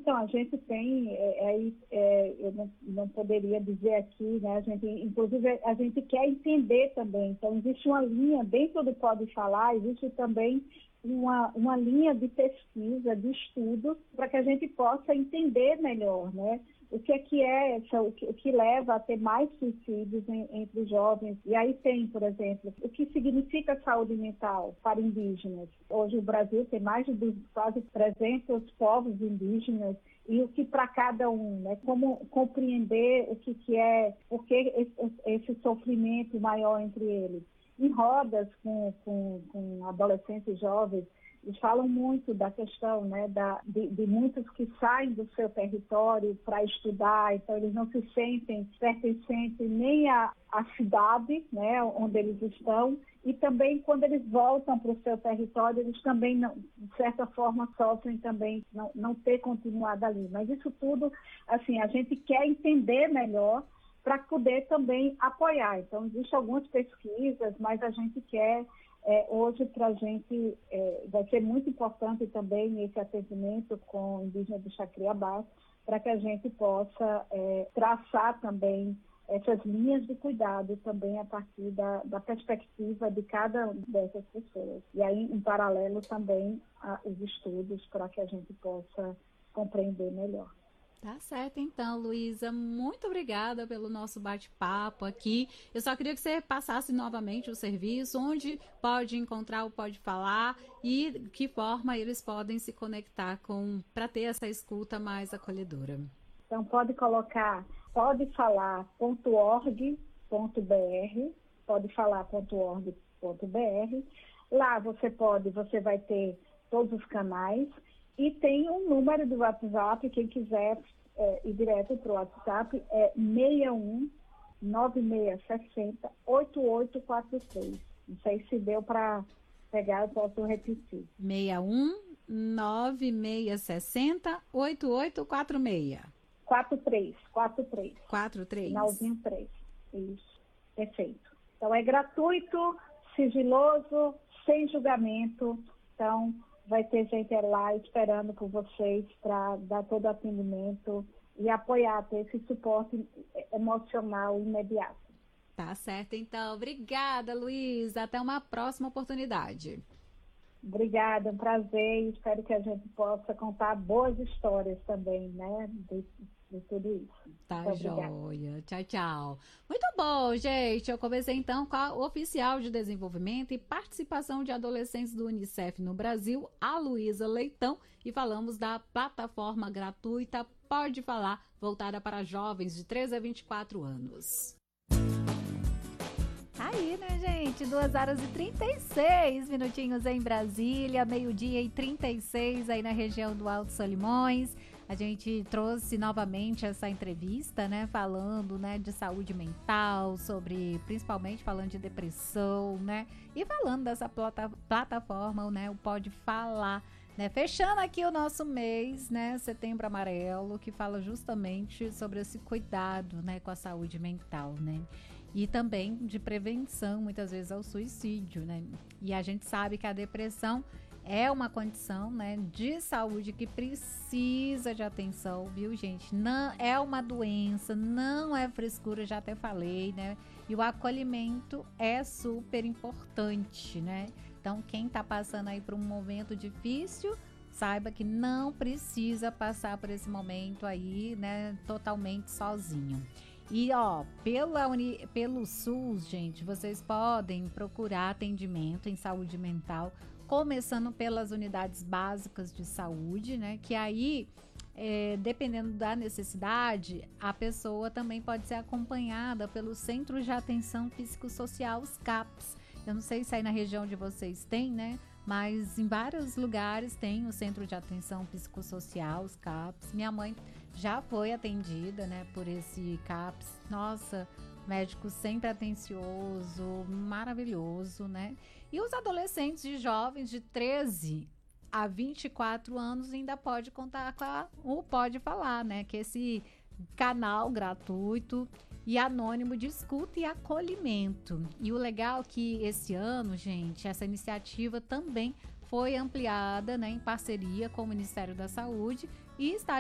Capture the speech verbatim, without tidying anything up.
Então, a gente tem, é, é, é, eu não, não poderia dizer aqui, né? A gente, inclusive, a gente quer entender também. Então, existe uma linha, dentro do Pode Falar, existe também uma, uma linha de pesquisa, de estudos, para que a gente possa entender melhor, né? O que é que é, o que, o que leva a ter mais suicídios em, entre os jovens. E aí tem, por exemplo, o que significa saúde mental para indígenas. Hoje o Brasil tem mais de quase trezentos povos indígenas, e o que para cada um, né? Como compreender o que, que é, por que esse, esse sofrimento maior entre eles. Em rodas com, com, com adolescentes e jovens, eles falam muito da questão, né, da, de, de muitos que saem do seu território para estudar, então eles não se sentem pertencentes nem à, à cidade, né, onde eles estão, e também quando eles voltam para o seu território, eles também, não, de certa forma, sofrem também não, não ter continuado ali. Mas isso tudo, assim, a gente quer entender melhor para poder também apoiar. Então, existem algumas pesquisas, mas a gente quer... É, hoje, para a gente, é, vai ser muito importante também esse atendimento com o indígena do Chacriabá, para que a gente possa é, traçar também essas linhas de cuidado também a partir da, da perspectiva de cada uma dessas pessoas. E aí, em paralelo, também a, os estudos para que a gente possa compreender melhor. Tá certo, então, Luísa, muito obrigada pelo nosso bate-papo aqui. Eu só queria que você passasse novamente o serviço, onde pode encontrar o Pode Falar e que forma eles podem se conectar com para ter essa escuta mais acolhedora. Então, pode colocar podefalar ponto org ponto br, podefalar ponto org ponto br. Lá você pode, você vai ter todos os canais. E tem um número do WhatsApp, quem quiser é, ir direto para o WhatsApp, é seis um nove seis seis zero oito oito quatro três. Não sei se deu para pegar, eu posso repetir. seis um nove seis seis zero oito oito quatro seis. quatro três, quatro três. quatro três. Finalzinho três. Isso, perfeito. Então é gratuito, sigiloso, sem julgamento. Então, vai ter gente lá esperando por vocês para dar todo o atendimento e apoiar, ter esse suporte emocional imediato. Tá certo, então. Obrigada, Luísa. Até uma próxima oportunidade. Obrigada, um prazer, e espero que a gente possa contar boas histórias também, né, de, de tudo isso. Tá joia. Tchau, tchau. Muito bom, gente. Eu comecei então com a oficial de desenvolvimento e participação de adolescentes do Unicef no Brasil, a Luísa Leitão, e falamos da plataforma gratuita Pode Falar, voltada para jovens de treze a vinte e quatro anos. Aí, né, gente? duas horas e trinta e seis minutinhos em Brasília, meio-dia e trinta e seis aí na região do Alto Solimões. A gente trouxe novamente essa entrevista, né, falando, né, de saúde mental, sobre, principalmente falando de depressão, né, e falando dessa plata, plataforma, né, o Pode Falar, né, fechando aqui o nosso mês, né, Setembro Amarelo, que fala justamente sobre esse cuidado, né, com a saúde mental, né. E também de prevenção, muitas vezes, ao suicídio, né? E a gente sabe que a depressão é uma condição, né, de saúde que precisa de atenção, viu, gente? Não é uma doença, não é frescura, já até falei, né? E o acolhimento é super importante, né? Então, quem tá passando aí por um momento difícil, saiba que não precisa passar por esse momento aí, né, totalmente sozinho. E, ó, pela Uni, pelo SUS, gente, vocês podem procurar atendimento em saúde mental, começando pelas unidades básicas de saúde, né? Que aí, é, dependendo da necessidade, a pessoa também pode ser acompanhada pelos Centros de Atenção Psicossocial, os CAPs. Eu não sei se aí na região de vocês tem, né? Mas em vários lugares tem o Centro de Atenção Psicossocial, os CAPs. Minha mãe já foi atendida, né, por esse CAPS. Nossa, médico sempre atencioso, maravilhoso, né? E os adolescentes e jovens de treze a vinte e quatro anos ainda pode contar com a, o Pode Falar, né? Que é esse canal gratuito e anônimo de escuta e acolhimento. E o legal é que esse ano, gente, essa iniciativa também foi ampliada, né, em parceria com o Ministério da Saúde e está